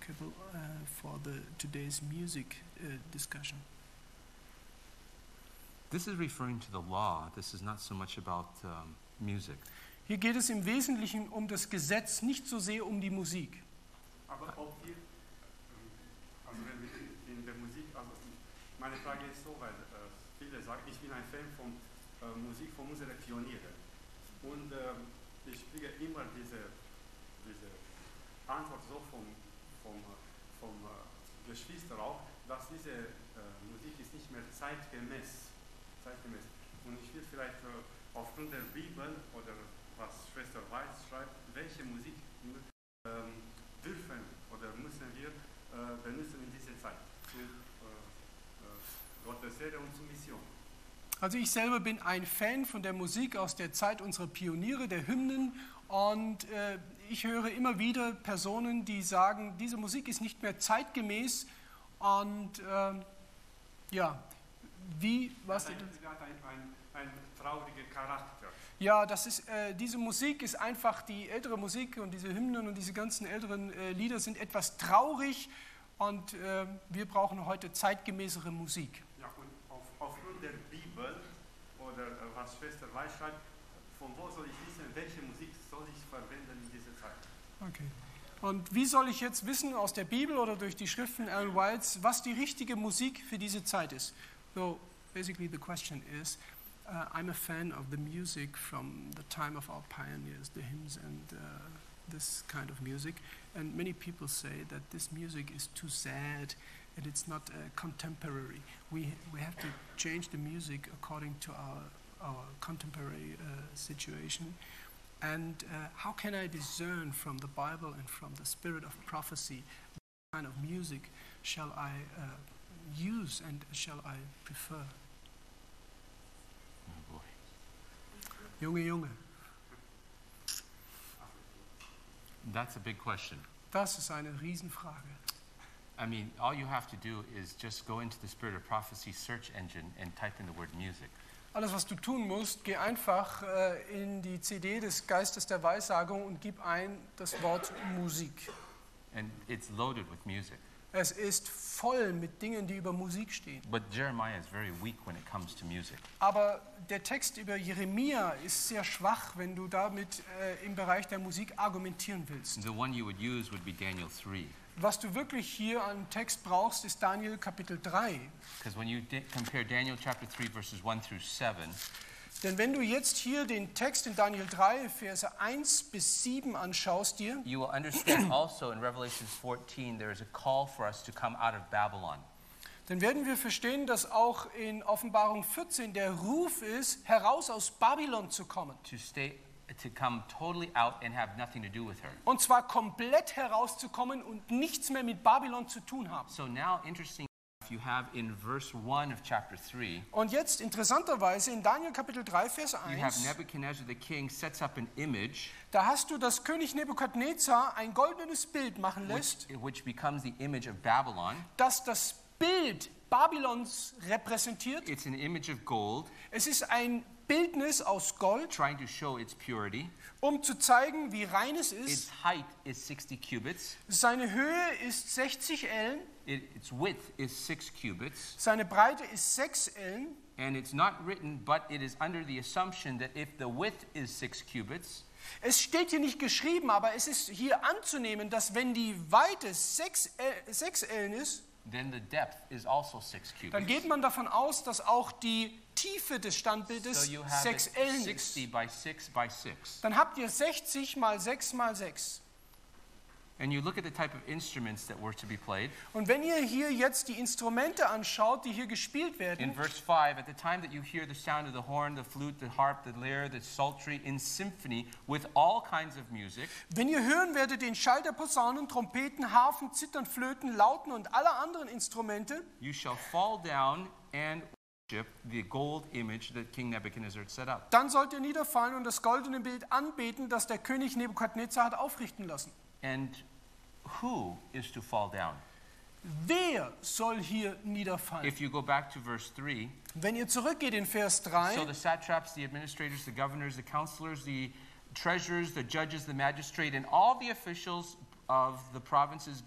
applicable for today's music discussion. This is referring to the law. This is not so much about music. Hier geht es im Wesentlichen um das Gesetz, nicht so sehr um die Musik. Aber ob wir, also wenn wir in der Musik, also meine Frage ist so, weil viele sagen, ich bin ein Fan von Musik von unseren Pionieren. Und ich kriege immer diese Antwort so vom Geschwister auch, dass diese Musik ist nicht mehr zeitgemäß. Und ich will vielleicht aufgrund der Bibel oder was Schwester Weiß schreibt, welche Musik dürfen oder müssen wir benutzen in dieser Zeit zu Gottes Ehre und zur Mission. Also ich selber bin ein Fan von der Musik aus der Zeit unserer Pioniere, der Hymnen, und ich höre immer wieder Personen, die sagen, diese Musik ist nicht mehr zeitgemäß und ja, was? Sie hat ein trauriger Charakter. Ja, diese Musik ist einfach die ältere Musik und diese Hymnen und diese ganzen älteren Lieder sind etwas traurig und wir brauchen heute zeitgemäßere Musik. Ja, und aufgrund der Bibel oder was Schwester Weiß schreibt, von wo soll ich wissen, welche Musik soll ich verwenden in dieser Zeit? Okay. Und wie soll ich jetzt wissen aus der Bibel oder durch die Schriften Ellen Whites, was die richtige Musik für diese Zeit ist? So basically the question is, I'm a fan of the music from the time of our pioneers, the hymns and this kind of music. And many people say that this music is too sad and it's not contemporary. We have to change the music according to our contemporary situation. And how can I discern from the Bible and from the spirit of prophecy what kind of music shall I use and shall I prefer? Oh boy. Junge. That's a big question. Das ist eine Riesenfrage. I mean, all you have to do is just go into the Spirit of Prophecy search engine and type in the word music. Alles, was du tun musst, geh einfach in die CD des Geistes der Weissagung und gib ein das Wort Musik. And it's loaded with music. Es ist voll mit Dingen, die über Musik stehen. But Jeremiah is very weak when it comes to music. Aber der Text über Jeremia ist sehr schwach, wenn du damit im Bereich der Musik argumentieren willst. The one you would use would be Daniel 3. Was du wirklich hier an Text brauchst, ist Daniel Kapitel 3. Because when you compare Daniel chapter 3 verses 1 through 7, Denn wenn du jetzt hier den Text in Daniel 3, Verse 1 bis 7 anschaust dir, you will understand also in Revelation 14 there is a call for us to come out of Babylon. dann werden wir verstehen, dass auch in Offenbarung 14 der Ruf ist, heraus aus Babylon zu kommen. To come totally out and have nothing to do with her. Und zwar komplett herauszukommen und nichts mehr mit Babylon zu tun haben. So now interesting you have in verse 1 of chapter 3. Und jetzt interessanterweise in Daniel Kapitel 3 Vers You have 1, Nebuchadnezzar the king sets up an image da hast du, dass König Nebukadnezar ein goldenes Bild machen lässt, which becomes the image of Babylon. das das Bild Babylons repräsentiert. It's an image of gold, Es ist ein Bildnis aus Gold, trying to show its purity. um zu zeigen, wie rein es Its ist. height is 60 cubits. Seine Höhe ist 60 Ellen, Its width is 6 cubits. seine Breite ist 6 Ellen. And it's not written, but it is under the assumption that if the width is 6 cubits, Es steht hier nicht geschrieben, aber es ist hier anzunehmen, dass wenn die Weite 6 Ellen ist, then the depth is also 6 dann cubits. geht man davon aus, dass auch die Tiefe des Standbildes So you have 6 it Ellen 60 ist. by 6 by 6. Dann habt ihr 60 mal 6 mal 6. And you look at the type of instruments that were to be played. Und wenn ihr hier jetzt die Instrumente anschaut, die hier gespielt In werden, verse 5, at the time that you hear the sound of the horn, the flute, the harp, the lyre, the psaltery in symphony with all kinds of music, wenn ihr hören werdet den Schall der Posaunen, Trompeten, Harfen, Zittern, Flöten, Lauten und aller anderen Instrumente, you shall fall down and worship the gold image that King Nebuchadnezzar had set up. dann sollt ihr niederfallen und das goldene Bild anbeten, das der König Nebukadnezar hat aufrichten lassen. And who is to fall down? Wer soll hier niederfallen? If you go back to verse 3, Wenn ihr zurückgeht in Vers so 3, the satraps, the administrators, the governors, the counselors, the treasurers, the judges, the magistrate, and all the officials of the provinces